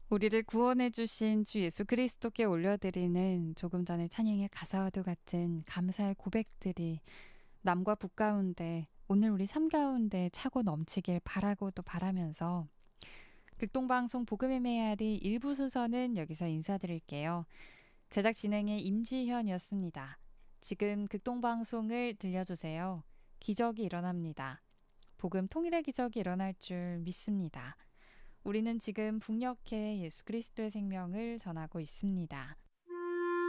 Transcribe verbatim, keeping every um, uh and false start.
우리를 구원해 주신 주 예수 그리스도께 올려드리는 조금 전에 찬양의 가사와도 같은 감사의 고백들이 남과 북 가운데 오늘 우리 삶 가운데 차고 넘치길 바라고 또 바라면서 극동방송 복음의 메아리 일부 순서는 여기서 인사드릴게요. 제작 진행의 임지현이었습니다. 지금 극동방송을 들려주세요. 기적이 일어납니다. 복음 통일의 기적이 일어날 줄 믿습니다. 우리는 지금 북녘에 예수 그리스도의 생명을 전하고 있습니다.